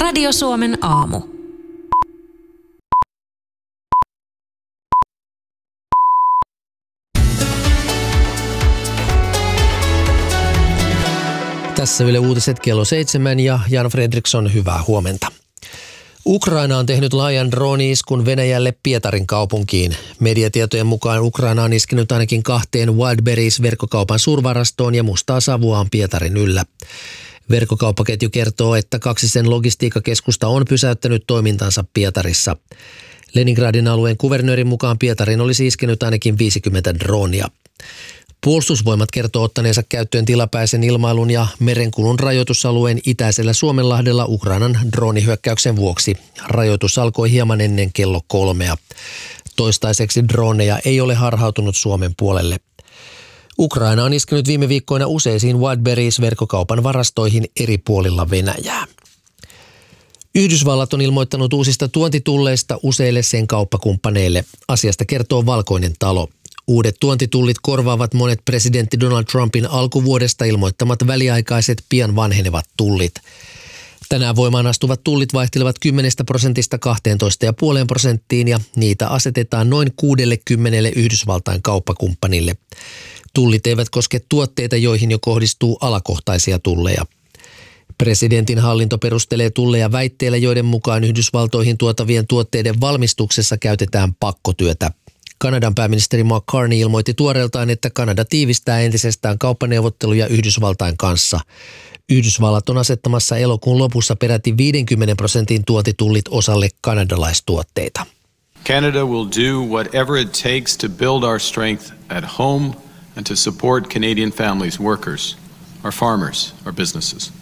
Radio Suomen aamu. Tässä Yle Uutiset kello 7 ja Jan Fredriksson, hyvää huomenta. Ukraina on tehnyt laajan drooni-iskun Venäjälle Pietarin kaupunkiin. Mediatietojen mukaan Ukraina on iskenyt ainakin 2 Wildberries-verkkokaupan suurvarastoon ja mustaa savua on Pietarin yllä. Verkkokauppaketju kertoo, että 2 sen logistiikkakeskusta on pysäyttänyt toimintansa Pietarissa. Leningradin alueen kuvernöörin mukaan Pietarin olisi iskenyt ainakin 50 droonia. Puolustusvoimat kertoo ottaneensa käyttöön tilapäisen ilmailun ja merenkulun rajoitusalueen itäisellä Suomenlahdella Ukrainan droonihyökkäyksen vuoksi. Rajoitus alkoi hieman ennen kello 3. Toistaiseksi drooneja ei ole harhautunut Suomen puolelle. Ukraina on iskenyt viime viikkoina useisiin Wildberries-verkkokaupan varastoihin eri puolilla Venäjää. Yhdysvallat on ilmoittanut uusista tuontitulleista useille sen kauppakumppaneille. Asiasta kertoo Valkoinen talo. Uudet tuontitullit korvaavat monet presidentti Donald Trumpin alkuvuodesta ilmoittamat väliaikaiset pian vanhenevat tullit. Tänään voimaan astuvat tullit vaihtelevat 10% 12,5% ja niitä asetetaan noin 60 Yhdysvaltain kauppakumppanille. Tullit eivät koske tuotteita, joihin jo kohdistuu alakohtaisia tulleja. Presidentin hallinto perustelee tulleja väitteillä, joiden mukaan Yhdysvaltoihin tuotavien tuotteiden valmistuksessa käytetään pakkotyötä. Kanadan pääministeri Mark Carney ilmoitti tuoreeltaan, että Kanada tiivistää entisestään kauppaneuvotteluja Yhdysvaltain kanssa. Yhdysvallat on asettamassa elokuun lopussa peräti 50% tuontitullit osalle kanadalaistuotteita. Canada will do whatever it takes to build our strength at home and to support Canadian families, workers, our farmers, our businesses.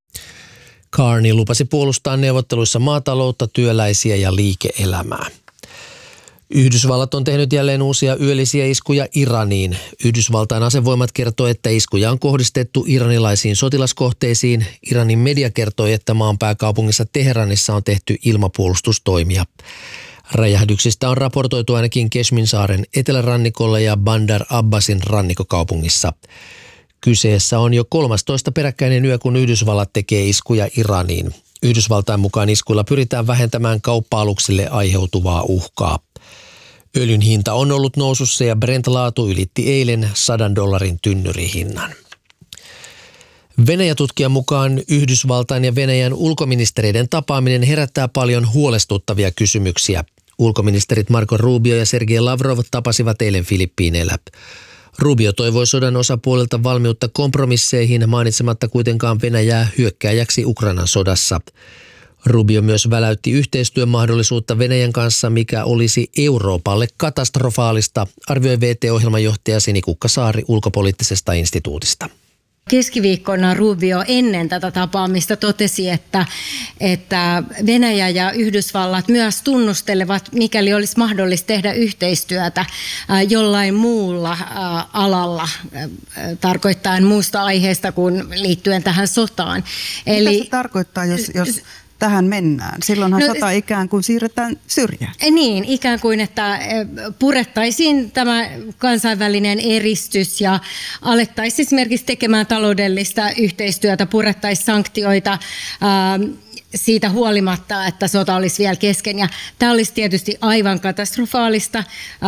Carney lupasi puolustaa neuvotteluissa maataloutta, työläisiä ja liike-elämää. Yhdysvallat on tehnyt jälleen uusia yöllisiä iskuja Iraniin. Yhdysvaltain asevoimat kertoo, että iskuja on kohdistettu iranilaisiin sotilaskohteisiin. Iranin media kertoi, että maan pääkaupungissa Teheranissa on tehty ilmapuolustustoimia. Räjähdyksistä on raportoitu ainakin Keshmin-saaren etelärannikolla ja Bandar Abbasin rannikkokaupungissa. Kyseessä on jo 13 peräkkäinen yö, kun Yhdysvallat tekee iskuja Iraniin. Yhdysvaltain mukaan iskuilla pyritään vähentämään kauppa-aluksille aiheutuvaa uhkaa. Öljyn hinta on ollut nousussa ja Brent-laatu ylitti eilen $100 tynnyrihinnan. Venäjä-tutkijan mukaan Yhdysvaltain ja Venäjän ulkoministereiden tapaaminen herättää paljon huolestuttavia kysymyksiä. Ulkoministerit Marco Rubio ja Sergei Lavrov tapasivat eilen Filippiineillä. Rubio toivoi sodan osapuolilta valmiutta kompromisseihin, mainitsematta kuitenkaan Venäjää hyökkääjäksi Ukrainan sodassa. Rubio myös väläytti yhteistyön mahdollisuutta Venäjän kanssa, mikä olisi Euroopalle katastrofaalista, arvioi VT-ohjelmanjohtaja Sini Kukkasaari ulkopoliittisesta instituutista. Keskiviikkona Rubio ennen tätä tapaamista totesi, että Venäjä ja Yhdysvallat myös tunnustelevat, mikäli olisi mahdollista tehdä yhteistyötä jollain muulla alalla, tarkoittaen muusta aiheesta kuin liittyen tähän sotaan. Mitä se tarkoittaa, jos tähän mennään? Silloinhan sota ikään kuin siirretään syrjään. Niin, ikään kuin, että purettaisiin tämä kansainvälinen eristys ja alettaisiin esimerkiksi tekemään taloudellista yhteistyötä, purettaisiin sanktioita siitä huolimatta, että sota olisi vielä kesken. Ja tämä olisi tietysti aivan katastrofaalista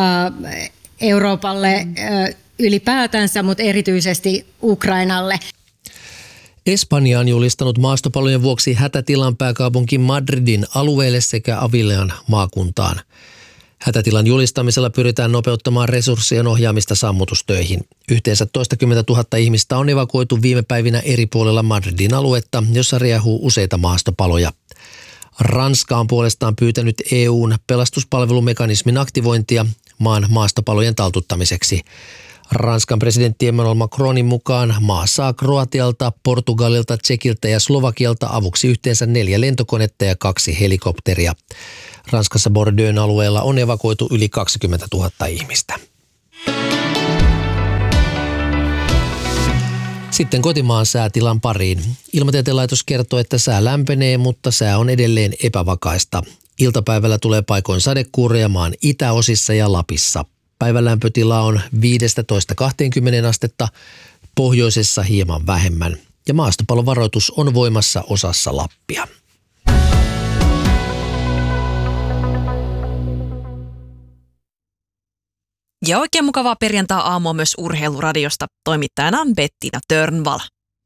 Euroopalle ylipäätänsä, mutta erityisesti Ukrainalle. Espanja on julistanut maastopalojen vuoksi hätätilan pääkaupunki Madridin alueelle sekä Avilean maakuntaan. Hätätilan julistamisella pyritään nopeuttamaan resurssien ohjaamista sammutustöihin. Yhteensä 20 000 ihmistä on evakuoitu viime päivinä eri puolilla Madridin aluetta, jossa riehuu useita maastopaloja. Ranska on puolestaan pyytänyt EU:n pelastuspalvelumekanismin aktivointia maan maastopalojen taltuttamiseksi. Ranskan presidentti Emmanuel Macronin mukaan maa saa Kroatialta, Portugalilta, Tšekiltä ja Slovakialta avuksi yhteensä 4 lentokonetta ja 2 helikopteria. Ranskassa Bordeaux'n alueella on evakuoitu yli 20 000 ihmistä. Sitten kotimaan säätilan pariin. Ilmatieteen laitos kertoo, että sää lämpenee, mutta sää on edelleen epävakaista. Iltapäivällä tulee paikoin sadekuuroja maan itäosissa ja Lapissa. Päivän lämpötila on 15-20 astetta, pohjoisessa hieman vähemmän. Ja maastopallovaroitus on voimassa osassa Lappia. Ja oikein mukavaa perjantai-aamua myös Urheiluradiosta. Toimittajana on Bettina Törnvall.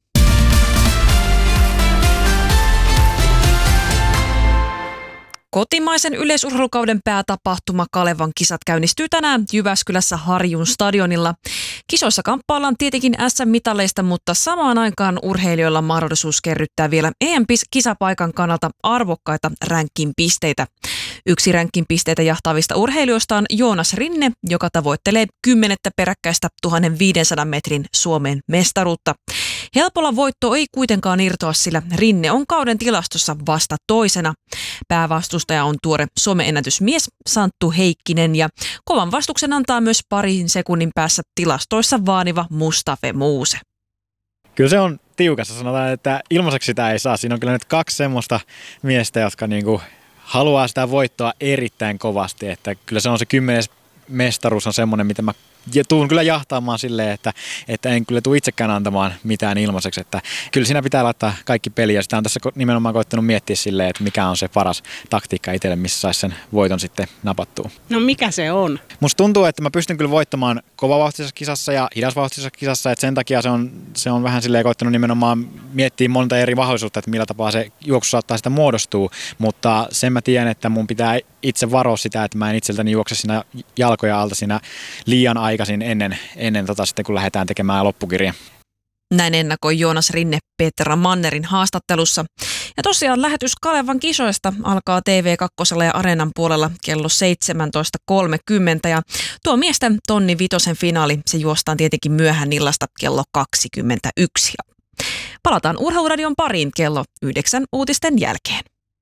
Kotimaisen yleisurheilukauden päätapahtuma Kalevan kisat käynnistyy tänään Jyväskylässä Harjun stadionilla. Kisoissa kamppaillaan tietenkin SM-mitaleista, mutta samaan aikaan urheilijoilla on mahdollisuus kerryttää vielä EM-kisapaikan kannalta arvokkaita ranking-pisteitä. Yksi ranking-pisteitä jahtaavista urheilijoista on Joonas Rinne, joka tavoittelee 10. peräkkäistä 1500 metrin Suomen mestaruutta. Helpolla voitto ei kuitenkaan irtoa, sillä Rinne on kauden tilastossa vasta toisena. Päävastustaja on tuore Suomen ennätysmies Santtu Heikkinen ja kovan vastuksen antaa myös parin sekunnin päässä tilastoissa vaaniva Mustafa Muuse. Kyllä se on tiukassa, sanotaan, että ilmaiseksi sitä ei saa. Siinä on kyllä nyt 2 semmoista miestä, jotka niinku haluaa sitä voittoa erittäin kovasti. Että kyllä se on se 10. mestaruus on semmoinen, mitä mä tuun kyllä jahtaamaan silleen, että en kyllä tule itsekään antamaan mitään ilmaiseksi. Että kyllä siinä pitää laittaa kaikki peliä. Sitä on tässä nimenomaan koittanut miettiä silleen, että mikä on se paras taktiikka itselle, missä saisi sen voiton sitten napattua. No mikä se on? Musta tuntuu, että mä pystyn kyllä voittamaan kovavauhtisessa kisassa ja hidasvauhtisessa kisassa. Että sen takia se on vähän silleen koittanut nimenomaan miettiä monta eri mahdollisuutta, että millä tapaa se juoksu saattaa sitä muodostua. Mutta sen mä tiedän, että mun pitää itse varoa sitä, että mä en itseltäni juokse siinä jalkoja alta siinä liian aikaisin ennen sitten, kun lähdetään tekemään loppukirja. Näin ennakoi Joonas Rinne Petra Mannerin haastattelussa. Ja tosiaan lähetys Kalevan kisoista alkaa TV2 ja Areenan puolella kello 17.30. Ja tuo miesten tonni vitosen finaali, se juostaan tietenkin myöhään illasta kello 21. Palataan Urheiluradion pariin kello 9 uutisten jälkeen.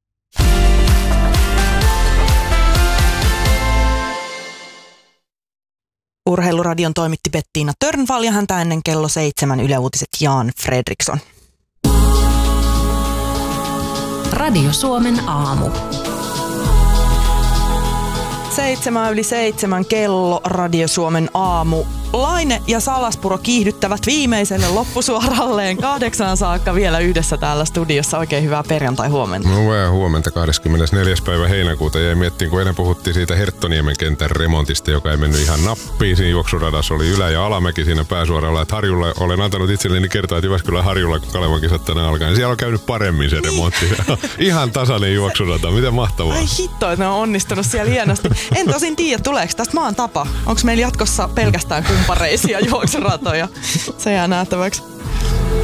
Urheiluradion toimitti Bettina Törnvall ja häntä ennen kello 7 Yle Uutiset Jan Fredriksson. Radio Suomen aamu. 7:07 kello Radio Suomen aamu. Laine ja Salaspuro kiihdyttävät viimeiselle loppusuoralleen 8 saakka vielä yhdessä täällä studiossa. Oikein hyvää perjantai-huomenta. No hyvää huomenta. 24. päivä heinäkuuta jäi miettiin, kun eilen puhuttiin siitä Herttoniemen kentän remontista, joka ei mennyt ihan nappiin. Siinä juoksuradassa oli ylä- ja alamäki siinä pääsuoralla. Että Harjulla olen antanut itselleni kertoa, että Jyväskylän Harjulla, kun Kalevan kisat tänään alkaa, niin siellä on käynyt paremmin se remontti. Ihan tasainen juoksurata. Miten mahtavaa. Ai hitto, että ne on onnistunut siellä hienosti. En tosin tiedä, tuleeko tästä maan tapa. Onko meillä jatkossa pelkästään kumpareisia juoksuratoja? Se jää nähtäväksi.